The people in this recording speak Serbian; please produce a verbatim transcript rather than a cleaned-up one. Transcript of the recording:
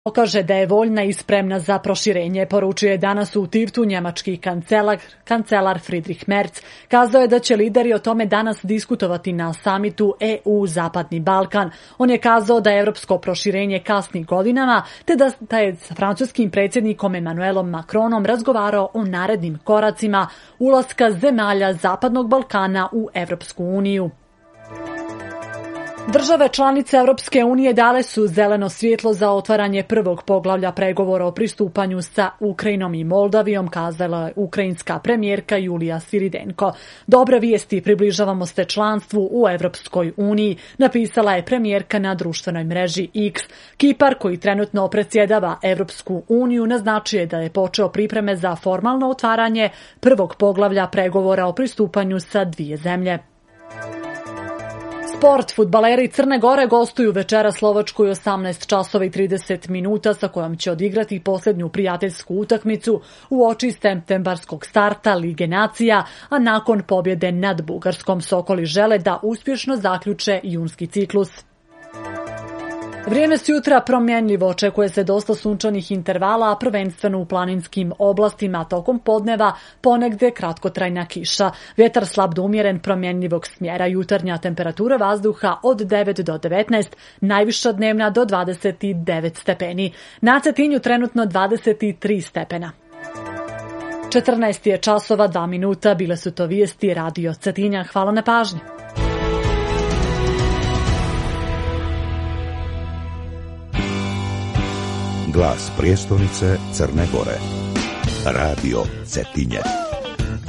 Pokaže da je voljna i spremna za proširenje, poručuje danas u Tivtu njemački kancelar, kancelar Friedrich Merz. Kazao je da će lideri o tome danas diskutovati na samitu E U Zapadni Balkan. On je kazao da je evropsko proširenje kasni godinama, te da, da je sa francuskim predsjednikom Emmanuelom Macronom razgovarao o narednim koracima ulaska zemalja Zapadnog Balkana u Evropsku uniju. Države članice Europske unije dale su zeleno svjetlo za otvaranje prvog poglavlja pregovora o pristupanju sa Ukrajinom i Moldavijom, kazala je ukrajinska premijerka Julija Sviridenko. Dobre vijesti, približavamo se članstvu u Europskoj uniji, napisala je premijerka na društvenoj mreži X. Kipar, koji trenutno predsjedava Europsku uniju, naznačio je da je počeo pripreme za formalno otvaranje prvog poglavlja pregovora o pristupanju sa dvije zemlje. Sport. Fudbaleri Crne Gore gostuju večera Slovačkoj osamnaest časova i trideset minuta sa kojom će odigrati posljednju prijateljsku utakmicu uoči septembarskog starta Lige nacija, a nakon pobjede nad Bugarskom Sokoli žele da uspješno zaključe junski ciklus. Vrijeme s jutra promjenljivo, očekuje se dosta sunčanih intervala, a prvenstveno u planinskim oblastima tokom podneva ponegdje kratkotrajna kiša. Vjetar slab do umjeren promjenljivog smjera, jutarnja temperatura vazduha od devet do devetnaest, najviša dnevna do dvadeset devet stepeni. Na Cetinju trenutno dvadeset tri stepena. četrnaest je časova dva minuta, bile su to vijesti Radio Cetinja. Hvala na pažnji. Glas prijestolnice Crne Gore. Radio Cetinje.